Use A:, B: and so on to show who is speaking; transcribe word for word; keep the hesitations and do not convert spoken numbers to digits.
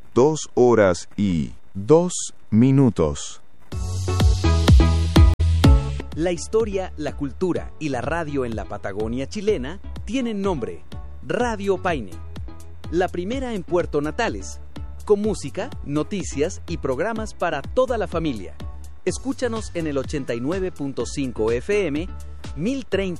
A: dos horas y dos minutos.
B: La historia, la cultura y la radio en la Patagonia chilena tienen nombre: Radio Paine. La primera en Puerto Natales, con música, noticias y programas para toda la familia. Escúchanos en el ochenta y nueve punto cinco F M, mil treinta